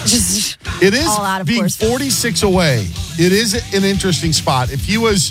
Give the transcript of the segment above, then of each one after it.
It is all out of being course. 46 away. It is an interesting spot. If he was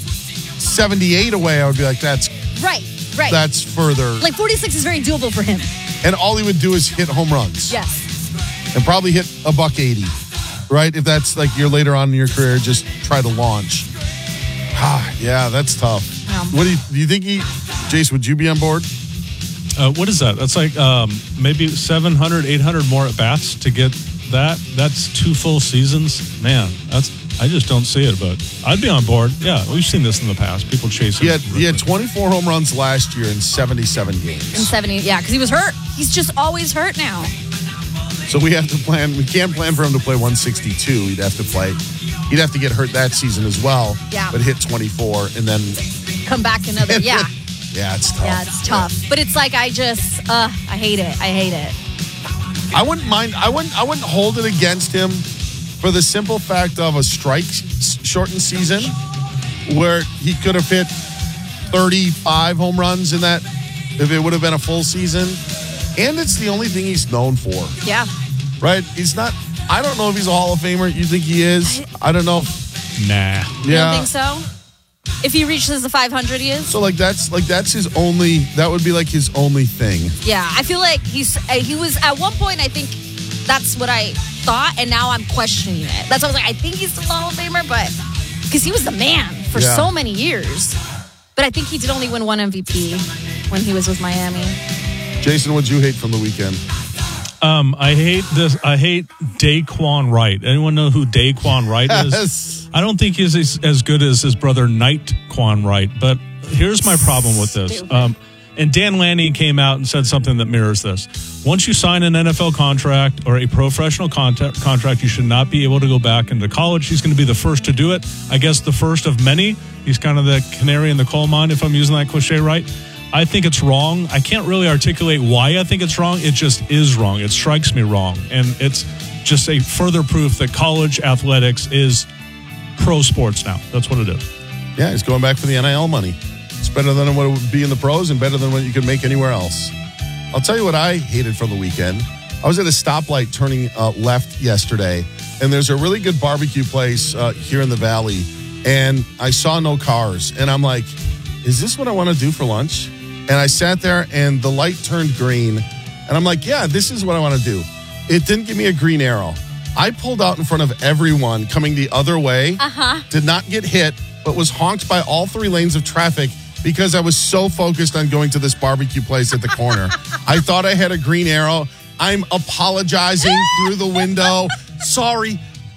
78 away, I would be like, that's Right. That's further. Like 46 is very doable for him. And all he would do is hit home runs. Yes. And probably hit a $180, right? If that's like you're later on in your career, just try to launch. Yeah, that's tough. What do you think Jace, would you be on board? What is that? That's like maybe 700, 800 more at bats to get that. That's 2 full seasons. Man, I just don't see it, but I'd be on board. Yeah, we've seen this in the past. People chasing. He had 24 home runs last year in 77 games. In 70, yeah, because he was hurt. He's just always hurt now. So we have to plan. We can't plan for him to play 162. He'd have to get hurt that season as well. Yeah. But hit 24 and then come back another. Yeah. Yeah, it's tough. Yeah, it's tough. But it's like I hate it. I wouldn't mind. I wouldn't hold it against him for the simple fact of a strike-shortened season where he could have hit 35 home runs in that if it would have been a full season. And it's the only thing he's known for. Yeah. Right? He's not. I don't know if he's a Hall of Famer. You think he is? I don't know. Nah. You don't think so? If he reaches the 500, he is? So that's his only. That would be like his only thing. Yeah, I feel like he was at one point. I think that's what I thought, and now I'm questioning it. That's why I was like, I think he's the Hall of Famer, but because he was the man for so many years. But I think he did only win one MVP when he was with Miami. Jason, what'd you hate from the weekend? I hate this. I hate Daquan Wright. Anyone know who Daquan Wright is? Yes. I don't think he's as good as his brother Nightquan Wright. But here's my problem with this. And Dan Lanning came out and said something that mirrors this. Once you sign an NFL contract or a professional contract, you should not be able to go back into college. He's going to be the first to do it. I guess the first of many. He's kind of the canary in the coal mine, if I'm using that cliche right. I think it's wrong. I can't really articulate why I think it's wrong. It just is wrong. It strikes me wrong. And it's just a further proof that college athletics is pro sports now. That's what it is. Yeah, he's going back for the NIL money. It's better than what it would be in the pros and better than what you could make anywhere else. I'll tell you what I hated from the weekend. I was at a stoplight turning left yesterday, and there's a really good barbecue place here in the valley, and I saw no cars. And I'm like, is this what I want to do for lunch? And I sat there, and the light turned green, and I'm like, yeah, this is what I want to do. It didn't give me a green arrow. I pulled out in front of everyone coming the other way, did not get hit, but was honked by all 3 lanes of traffic because I was so focused on going to this barbecue place at the corner. I thought I had a green arrow. I'm apologizing through the window. Sorry.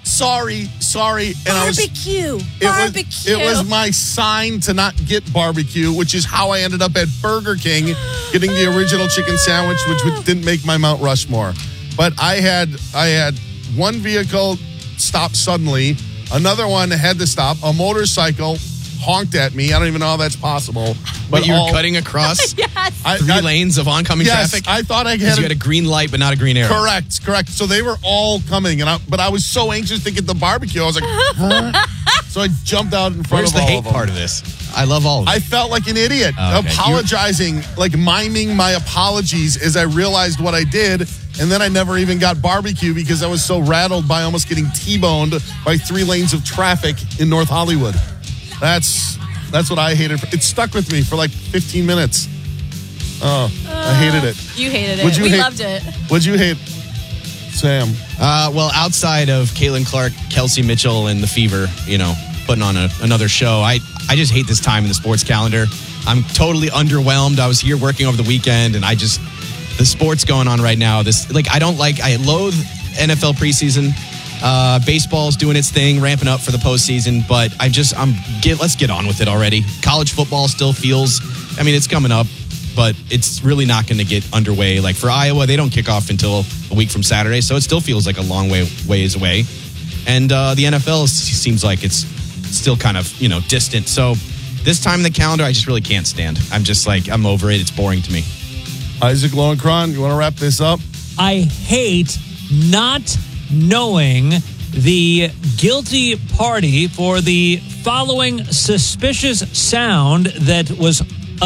And Barbecue. It was my sign to not get barbecue, which is how I ended up at Burger King getting the original chicken sandwich, which didn't make my Mount Rushmore. But I had one vehicle stop suddenly. Another one had to stop. A motorcycle honked at me. I don't even know how that's possible. But you were cutting across 3 lanes of oncoming traffic? I thought I you had a green light, but not a green arrow. Correct. So they were all coming, but I was so anxious to get the barbecue. I was like, huh? So I jumped out in front of all of them. Where's the hate part of this? I love all of it. I felt like an idiot, apologizing, like miming my apologies as I realized what I did. And then I never even got barbecue because I was so rattled by almost getting T-boned by 3 lanes of traffic in North Hollywood. That's what I hated. It stuck with me for like 15 minutes. I hated it. You hated it. We loved it. What'd you hate, Sam? Well, outside of Caitlin Clark, Kelsey Mitchell, and the Fever, putting on another show, I just hate this time in the sports calendar. I'm totally underwhelmed. I was here working over the weekend, and the sports going on right now. I loathe NFL preseason. Baseball's doing its thing, ramping up for the postseason, but let's get on with it already. College football still feels, it's coming up, but it's really not going to get underway. Like for Iowa, they don't kick off until a week from Saturday, so it still feels like a long ways away. And the NFL seems like it's still kind of, distant. So this time in the calendar, I just really can't stand. I'm over it. It's boring to me. Isaac Lowenkron, you want to wrap this up? I hate not knowing the guilty party for the following suspicious sound that was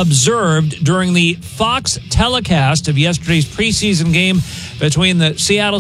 observed during the Fox telecast of yesterday's preseason game between the Seattle